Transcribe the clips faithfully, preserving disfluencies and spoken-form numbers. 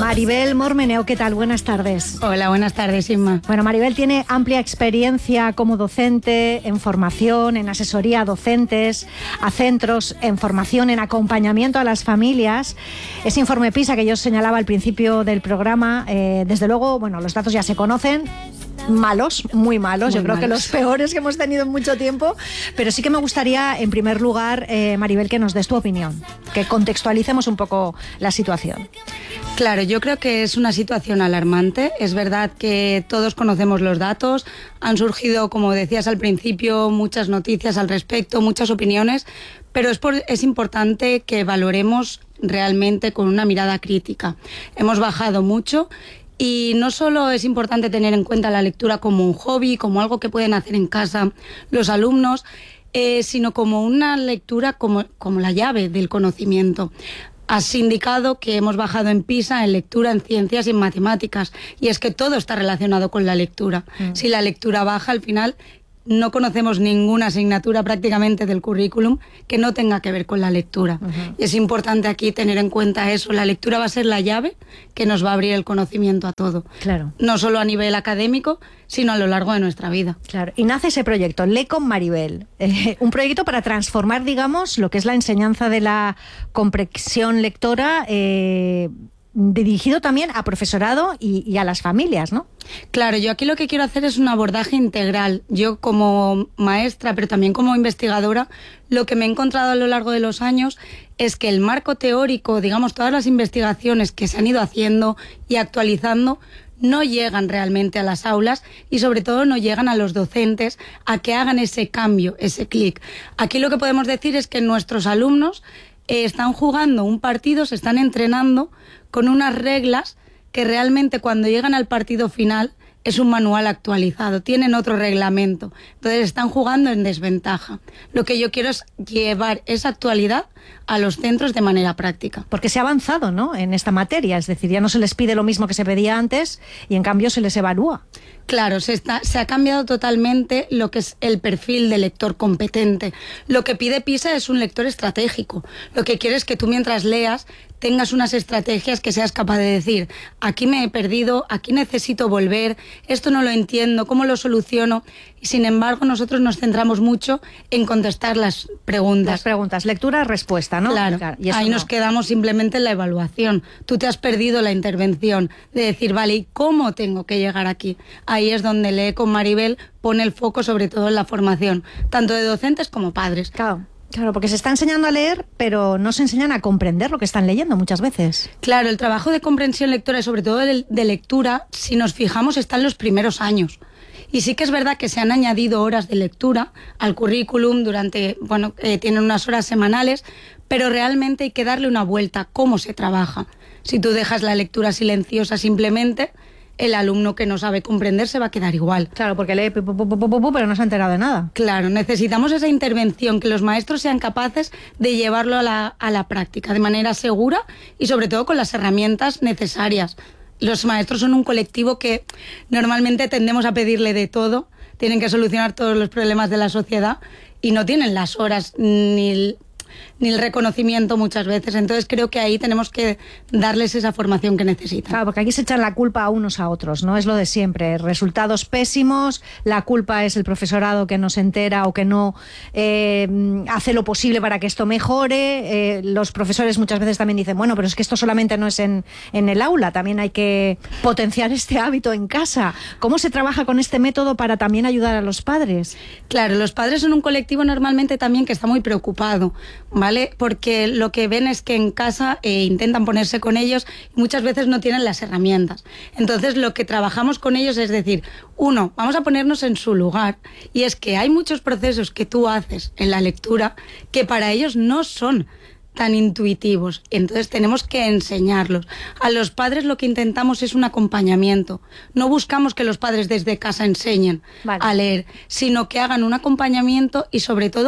Maribel Mormeneu, ¿qué tal? Buenas tardes. Hola, buenas tardes, Inma. Bueno, Maribel tiene amplia experiencia como docente en formación, en asesoría a docentes, a centros, en formación, en acompañamiento a las familias. Ese informe PISA que yo señalaba al principio del programa, eh, desde luego, bueno, los datos ya se conocen. Malos, muy malos, muy yo creo malos. Que los peores que hemos tenido en mucho tiempo, pero sí que me gustaría, en primer lugar, eh, Maribel, que nos des tu opinión, que contextualicemos un poco la situación. Claro, yo creo que es una situación alarmante. Es verdad que todos conocemos los datos, han surgido, como decías al principio, muchas noticias al respecto, muchas opiniones, pero es, por, es importante que valoremos realmente con una mirada crítica. Hemos bajado mucho. Y no solo es importante tener en cuenta la lectura como un hobby, como algo que pueden hacer en casa los alumnos, eh, sino como una lectura como, como la llave del conocimiento. Has indicado que hemos bajado en PISA, en lectura, en ciencias y en matemáticas, y es que todo está relacionado con la lectura. Mm. Si la lectura baja, al final no conocemos ninguna asignatura prácticamente del currículum que no tenga que ver con la lectura. Uh-huh. Y es importante aquí tener en cuenta eso. La lectura va a ser la llave que nos va a abrir el conocimiento a todo. Claro. No solo a nivel académico, sino a lo largo de nuestra vida. Claro. Y nace ese proyecto, Lee con Maribel. Eh, un proyecto para transformar, digamos, lo que es la enseñanza de la comprensión lectora, eh, dirigido también a profesorado y, y a las familias, ¿no? Claro, yo aquí lo que quiero hacer es un abordaje integral. Yo como maestra, pero también como investigadora, lo que me he encontrado a lo largo de los años es que el marco teórico, digamos, todas las investigaciones que se han ido haciendo y actualizando, no llegan realmente a las aulas y sobre todo no llegan a los docentes a que hagan ese cambio, ese clic. Aquí lo que podemos decir es que nuestros alumnos eh, están jugando un partido, se están entrenando con unas reglas que realmente cuando llegan al partido final es un manual actualizado, tienen otro reglamento, entonces están jugando en desventaja. Lo que yo quiero es llevar esa actualidad a los centros de manera práctica. Porque se ha avanzado, ¿no?, en esta materia, es decir, ya no se les pide lo mismo que se pedía antes y en cambio se les evalúa. Claro, se, está, se ha cambiado totalmente lo que es el perfil de lector competente. Lo que pide PISA es un lector estratégico. Lo que quiere es que tú mientras leas tengas unas estrategias que seas capaz de decir, aquí me he perdido, aquí necesito volver, esto no lo entiendo, ¿cómo lo soluciono? Y sin embargo nosotros nos centramos mucho en contestar las preguntas. Las preguntas, lectura, respuesta, ¿no? Claro, claro. Y ahí no. nos quedamos simplemente en la evaluación. Tú te has perdido la intervención de decir, vale, ¿y cómo tengo que llegar aquí? Ahí es donde Lee con Maribel pone el foco sobre todo en la formación, tanto de docentes como padres. Claro. Claro, porque se está enseñando a leer, pero no se enseñan a comprender lo que están leyendo muchas veces. Claro, el trabajo de comprensión lectora y sobre todo de, de lectura, si nos fijamos, está en los primeros años. Y sí que es verdad que se han añadido horas de lectura al currículum durante, bueno, eh, tienen unas horas semanales, pero realmente hay que darle una vuelta a cómo se trabaja. Si tú dejas la lectura silenciosa simplemente, el alumno que no sabe comprender se va a quedar igual. Claro, porque lee pu, pu, pu, pu, pu, pero no se ha enterado de nada. Claro, necesitamos esa intervención, que los maestros sean capaces de llevarlo a la, a la práctica de manera segura y sobre todo con las herramientas necesarias. Los maestros son un colectivo que normalmente tendemos a pedirle de todo, tienen que solucionar todos los problemas de la sociedad y no tienen las horas ni el, ni el reconocimiento muchas veces. Entonces creo que ahí tenemos que darles esa formación que necesitan. Claro, porque aquí se echan la culpa a unos a otros, ¿no? Es lo de siempre. Resultados pésimos, la culpa es el profesorado que no se entera o que no eh, hace lo posible para que esto mejore. Eh, los profesores muchas veces también dicen, bueno, pero es que esto solamente no es en, en el aula, también hay que potenciar este hábito en casa. ¿Cómo se trabaja con este método para también ayudar a los padres? Claro, los padres son un colectivo normalmente también que está muy preocupado, ¿vale? Porque lo que ven es que en casa eh, intentan ponerse con ellos y muchas veces no tienen las herramientas. Entonces lo que trabajamos con ellos es decir, uno, vamos a ponernos en su lugar, y es que hay muchos procesos que tú haces en la lectura que para ellos no son tan intuitivos, entonces tenemos que enseñarlos. A los padres lo que intentamos es un acompañamiento, no buscamos que los padres desde casa enseñen vale. a leer, sino que hagan un acompañamiento y sobre todo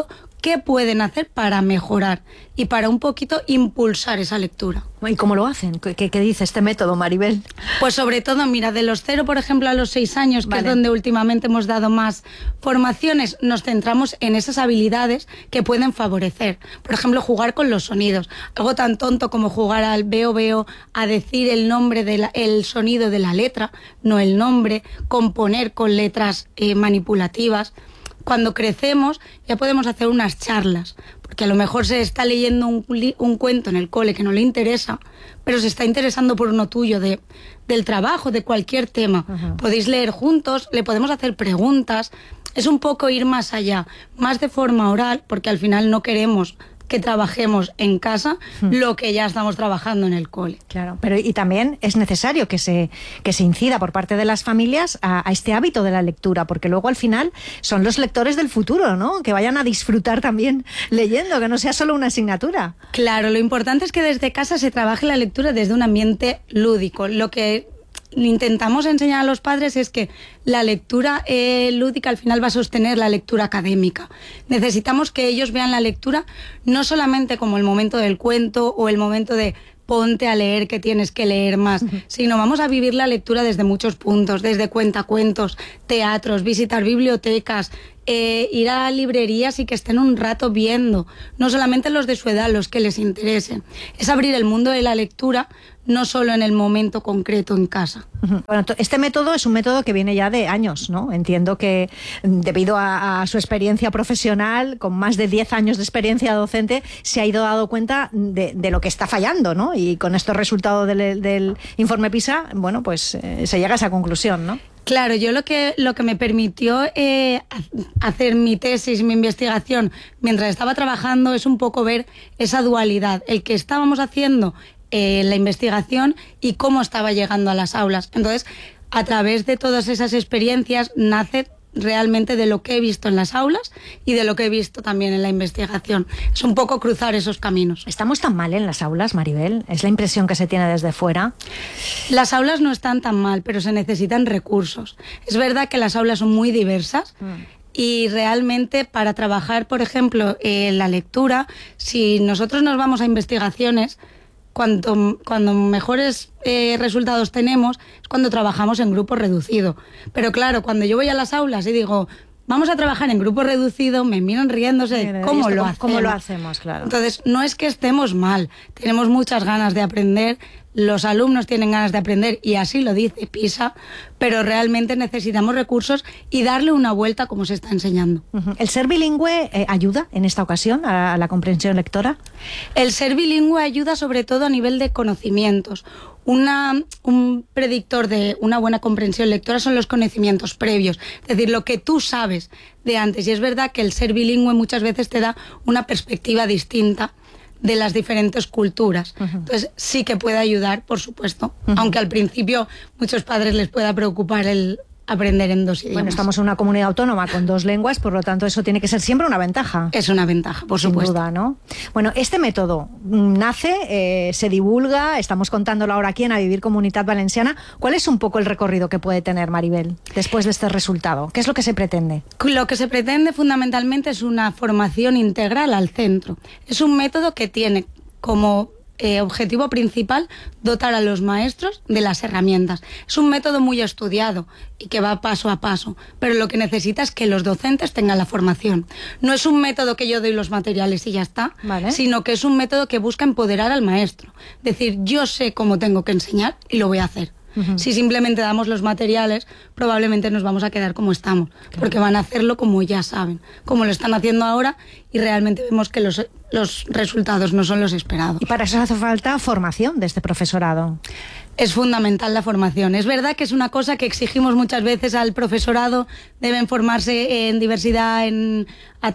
qué pueden hacer para mejorar y para un poquito impulsar esa lectura. ¿Y cómo lo hacen? ¿Qué, qué dice este método, Maribel? Pues sobre todo, mira, de los cero, por ejemplo, a los seis años, que vale. es donde últimamente hemos dado más formaciones, nos centramos en esas habilidades que pueden favorecer. Por ejemplo, jugar con los sonidos. Algo tan tonto como jugar al veo, veo, a decir el nombre del sonido de la letra, no el nombre, componer con letras eh, manipulativas. Cuando crecemos ya podemos hacer unas charlas, porque a lo mejor se está leyendo un, un cuento en el cole que no le interesa, pero se está interesando por uno tuyo, de, del trabajo, de cualquier tema. Uh-huh. Podéis leer juntos, le podemos hacer preguntas. Es un poco ir más allá, más de forma oral, porque al final no queremos que trabajemos en casa hmm. lo que ya estamos trabajando en el cole. Claro, pero y también es necesario que se, que se incida por parte de las familias a, a este hábito de la lectura, porque luego al final son los lectores del futuro, ¿no? Que vayan a disfrutar también leyendo, que no sea solo una asignatura. Claro, lo importante es que desde casa se trabaje la lectura desde un ambiente lúdico. Lo que intentamos enseñar a los padres es que la lectura eh, lúdica al final va a sostener la lectura académica. Necesitamos que ellos vean la lectura no solamente como el momento del cuento o el momento de ponte a leer que tienes que leer más, uh-huh. sino vamos a vivir la lectura desde muchos puntos, desde cuentacuentos, teatros, visitar bibliotecas, eh, ir a librerías y que estén un rato viendo, no solamente los de su edad, los que les interesen. Es abrir el mundo de la lectura no solo en el momento concreto en casa. Uh-huh. Bueno, este método es un método que viene ya de años, ¿no? Entiendo que debido a, a su experiencia profesional, con más de diez años de experiencia docente, se ha ido dando cuenta de, de lo que está fallando, ¿no? Y con estos resultados del, del informe PISA, bueno, pues eh, se llega a esa conclusión, ¿no? Claro, yo lo que, lo que me permitió eh, hacer mi tesis, mi investigación, mientras estaba trabajando, es un poco ver esa dualidad, el que estábamos haciendo eh, la investigación y cómo estaba llegando a las aulas. Entonces, a través de todas esas experiencias nace realmente de lo que he visto en las aulas y de lo que he visto también en la investigación. Es un poco cruzar esos caminos. ¿Estamos tan mal en las aulas, Maribel? ¿Es la impresión que se tiene desde fuera? Las aulas no están tan mal, pero se necesitan recursos. Es verdad que las aulas son muy diversas mm. y realmente para trabajar, por ejemplo, eh, la lectura, si nosotros nos vamos a investigaciones, Cuanto, cuando mejores eh, resultados tenemos es cuando trabajamos en grupo reducido. Pero claro, cuando yo voy a las aulas y digo, vamos a trabajar en grupo reducido, me miran riéndose de cómo lo hacemos. ¿Cómo lo hacemos, claro? Entonces, no es que estemos mal, tenemos muchas ganas de aprender, los alumnos tienen ganas de aprender y así lo dice PISA, pero realmente necesitamos recursos y darle una vuelta como se está enseñando. Uh-huh. ¿El ser bilingüe eh, ayuda en esta ocasión a, a la comprensión lectora? El ser bilingüe ayuda sobre todo a nivel de conocimientos. Una, un predictor de una buena comprensión lectora son los conocimientos previos, es decir, lo que tú sabes de antes. Y es verdad que el ser bilingüe muchas veces te da una perspectiva distinta de las diferentes culturas. Uh-huh. Entonces sí que puede ayudar, por supuesto, uh-huh. aunque al principio muchos padres les pueda preocupar el aprender en dos idiomas. Bueno, estamos en una comunidad autónoma con dos lenguas, por lo tanto eso tiene que ser siempre una ventaja. Es una ventaja, por supuesto. Sin duda, ¿no? Bueno, este método nace, eh, se divulga, estamos contándolo ahora aquí en A Vivir Comunitat Valenciana. ¿Cuál es un poco el recorrido que puede tener, Maribel, después de este resultado? ¿Qué es lo que se pretende? Lo que se pretende fundamentalmente es una formación integral al centro. Es un método que tiene como Eh, objetivo principal dotar a los maestros de las herramientas. Es un método muy estudiado y que va paso a paso, pero lo que necesita es que los docentes tengan la formación. No es un método que yo doy los materiales y ya está, ¿vale? Sino que es un método que busca empoderar al maestro. Es decir, yo sé cómo tengo que enseñar y lo voy a hacer. Uh-huh. Si simplemente damos los materiales, probablemente nos vamos a quedar como estamos, claro. Porque van a hacerlo como ya saben, como lo están haciendo ahora, y realmente vemos que los, los resultados no son los esperados. Y para eso hace falta formación de este profesorado. Es fundamental la formación. Es verdad que es una cosa que exigimos muchas veces al profesorado, deben formarse en diversidad, en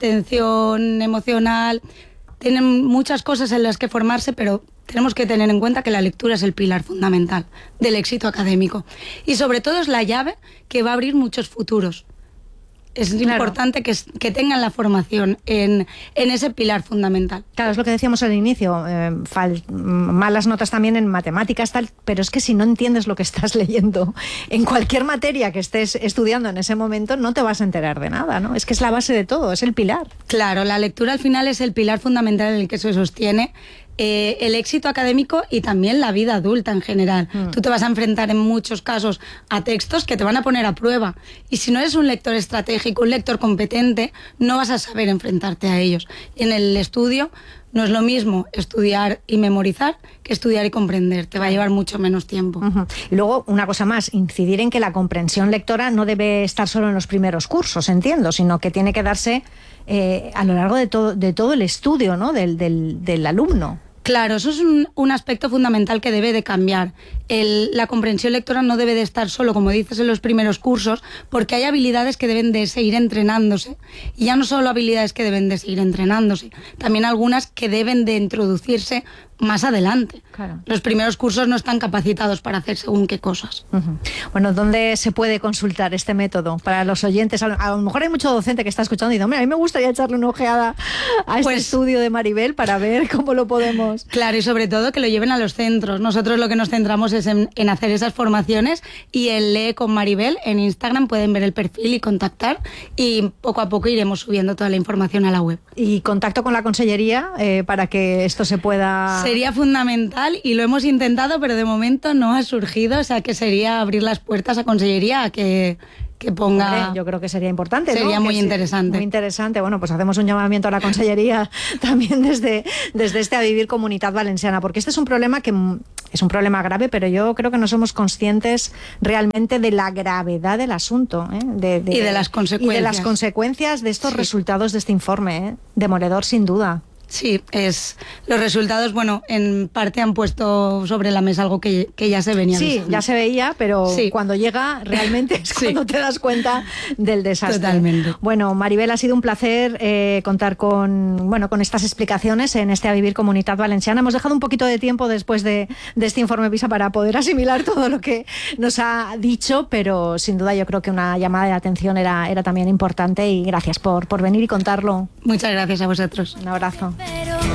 atención emocional, tienen muchas cosas en las que formarse, pero tenemos que tener en cuenta que la lectura es el pilar fundamental del éxito académico. Y sobre todo es la llave que va a abrir muchos futuros. Es Claro. importante que, que tengan la formación en, en ese pilar fundamental. Claro, es lo que decíamos al inicio, eh, fal- malas notas también en matemáticas, tal, pero es que si no entiendes lo que estás leyendo en cualquier materia que estés estudiando en ese momento, no te vas a enterar de nada, ¿no? Es que es la base de todo, es el pilar. Claro, la lectura al final es el pilar fundamental en el que se sostiene eh, el éxito académico y también la vida adulta en general. Mm. Tú te vas a enfrentar en muchos casos a textos que te van a poner a prueba. Y si no eres un lector estratégico, un lector competente, no vas a saber enfrentarte a ellos. Y en el estudio no es lo mismo estudiar y memorizar que estudiar y comprender. Te va a llevar mucho menos tiempo. Uh-huh. Y luego, una cosa más, incidir en que la comprensión lectora no debe estar solo en los primeros cursos, entiendo, sino que tiene que darse eh, a lo largo de todo, de todo el estudio, ¿no? del, del, del alumno. Claro, eso es un, un aspecto fundamental que debe de cambiar. El, la comprensión lectora no debe de estar solo, como dices, en los primeros cursos, porque hay habilidades que deben de seguir entrenándose. Y ya no solo habilidades que deben de seguir entrenándose, también algunas que deben de introducirse más adelante. Claro. Los primeros cursos no están capacitados para hacer según qué cosas. Uh-huh. Bueno, ¿dónde se puede consultar este método para los oyentes? A lo, a lo mejor hay mucho docente que está escuchando y dice, mira, a mí me gustaría echarle una ojeada a este pues, estudio de Maribel para ver cómo lo podemos... Claro, y sobre todo que lo lleven a los centros. Nosotros lo que nos centramos es en, en hacer esas formaciones, y en Lee con Maribel en Instagram pueden ver el perfil y contactar, y poco a poco iremos subiendo toda la información a la web. ¿Y contacto con la consellería eh, para que esto se pueda...? Sería fundamental, y lo hemos intentado, pero de momento no ha surgido, o sea que sería abrir las puertas a consellería a que... que ponga... Hombre, yo creo que sería importante, Sería ¿no? muy que interesante. Muy interesante. Bueno, pues hacemos un llamamiento a la consellería también desde, desde este A Vivir Comunitat Valenciana, porque este es un problema que es un problema grave, pero yo creo que no somos conscientes realmente de la gravedad del asunto, ¿eh? de, de, y de las consecuencias. Y de las consecuencias de estos sí. resultados de este informe, ¿eh? Demoledor sin duda. Sí, es los resultados, bueno, en parte han puesto sobre la mesa algo que, que ya se venía Sí, avisando. ya se veía, pero sí. cuando llega realmente es sí. cuando te das cuenta del desastre. Totalmente. Bueno, Maribel, ha sido un placer eh, contar con, bueno, con estas explicaciones en este A Vivir Comunitat Valenciana. Hemos dejado un poquito de tiempo después de, de este informe PISA para poder asimilar todo lo que nos ha dicho, pero sin duda yo creo que una llamada de atención era, era también importante, y gracias por, por venir y contarlo. Muchas gracias a vosotros. Un abrazo.